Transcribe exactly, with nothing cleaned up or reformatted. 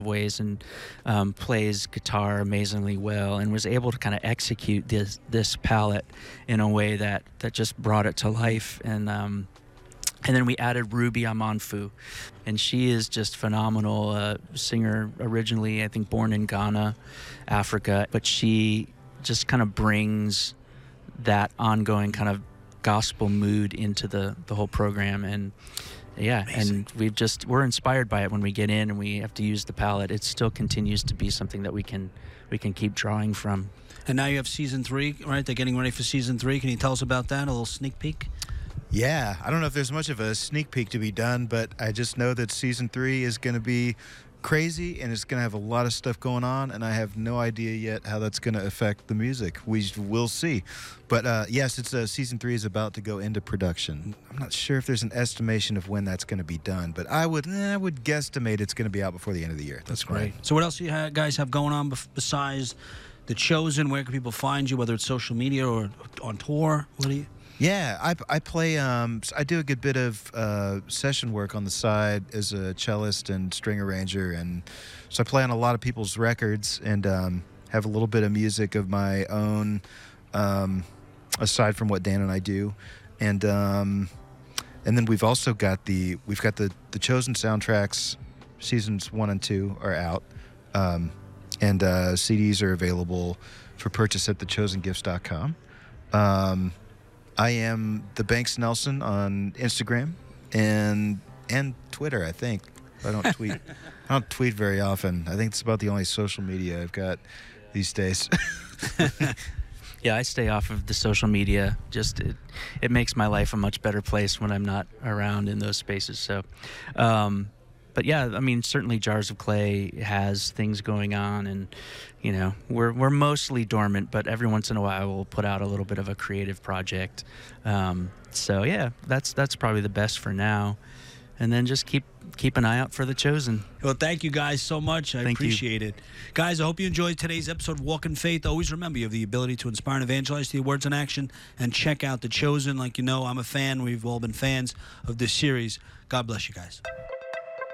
ways and um, plays guitar amazingly well, and was able to kind of execute this this palette in a way that that just brought it to life. And um, and then we added Ruby Amanfu, and she is just phenomenal. Uh, singer originally, I think, born in Ghana, Africa, but she just kind of brings that ongoing kind of gospel mood into the the whole program. And yeah, Amazing. and we've just we're inspired by it when we get in and we have to use the palette. It still continues to be something that we can we can keep drawing from. And now you have season three, right? They're getting ready for season three. Can you tell us about that? A little sneak peek? Yeah, I don't know if there's much of a sneak peek to be done, but I just know that season three is going to be crazy, and it's going to have a lot of stuff going on, and I have no idea yet how that's going to affect the music. We will see. But uh, yes, it's uh, season three is about to go into production. I'm not sure if there's an estimation of when that's going to be done, but I would eh, I would guesstimate it's going to be out before the end of the year. That's great. So what else do you ha- guys have going on bef- besides The Chosen? Where can people find you, whether it's social media or on tour? What do you... Yeah, I, I play, um, I do a good bit of uh, session work on the side as a cellist and string arranger, and so I play on a lot of people's records and um, have a little bit of music of my own, um, aside from what Dan and I do, and um, and then we've also got the we've got the the Chosen soundtracks, seasons one and two are out, um, and uh, C Ds are available for purchase at the chosen gifts dot com. Um, I am the Banks Nelson on Instagram and and Twitter, I think. I don't tweet. I don't tweet very often. I think it's about the only social media I've got these days. Yeah, I stay off of the social media. Just it, it makes my life a much better place when I'm not around in those spaces. So, um, but yeah, I mean, certainly Jars of Clay has things going on, and you know, we're we're mostly dormant, but every once in a while we'll put out a little bit of a creative project. Um, so yeah, that's that's probably the best for now, and then just keep keep an eye out for The Chosen. Well, thank you guys so much. I Thank appreciate you. it. Guys, I hope you enjoyed today's episode of Walk in Faith. Always remember, you have the ability to inspire and evangelize through your words and action, and check out The Chosen. Like you know, I'm a fan. We've all been fans of this series. God bless you guys.